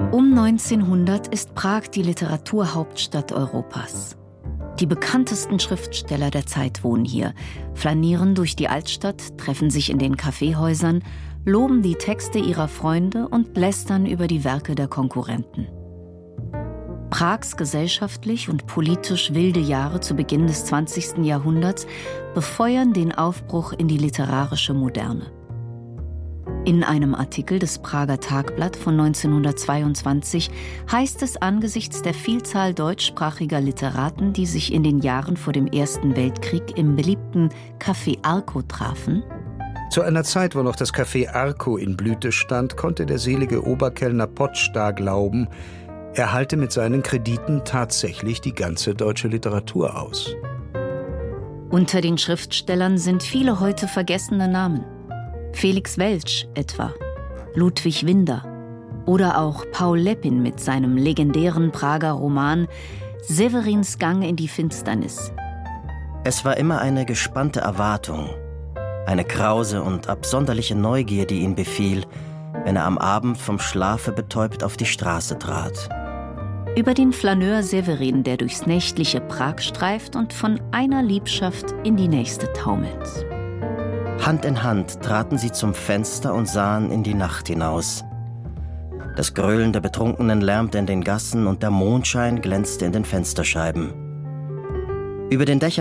Um 1900 ist Prag die Literaturhauptstadt Europas. Die bekanntesten Schriftsteller der Zeit wohnen hier, flanieren durch die Altstadt, treffen sich in den Kaffeehäusern, loben die Texte ihrer Freunde und lästern über die Werke der Konkurrenten. Prags gesellschaftlich und politisch wilde Jahre zu Beginn des 20. Jahrhunderts befeuern den Aufbruch in die literarische Moderne. In einem Artikel des Prager Tagblatt von 1922 heißt es angesichts der Vielzahl deutschsprachiger Literaten, die sich in den Jahren vor dem Ersten Weltkrieg im beliebten Café Arco trafen: Zu einer Zeit, wo noch das Café Arco in Blüte stand, konnte der selige Oberkellner Potschda glauben, er halte mit seinen Krediten tatsächlich die ganze deutsche Literatur aus. Unter den Schriftstellern sind viele heute vergessene Namen. Felix Welsch etwa, Ludwig Winder oder auch Paul Leppin mit seinem legendären Prager Roman Severins Gang in die Finsternis. Es war immer eine gespannte Erwartung, eine krause und absonderliche Neugier, die ihn befiel, wenn er am Abend vom Schlafe betäubt auf die Straße trat. Über den Flaneur Severin, der durchs nächtliche Prag streift und von einer Liebschaft in die nächste taumelt. Hand in Hand traten sie zum Fenster und sahen in die Nacht hinaus. Das Gröhlen der Betrunkenen lärmte in den Gassen und der Mondschein glänzte in den Fensterscheiben. Über den Dächern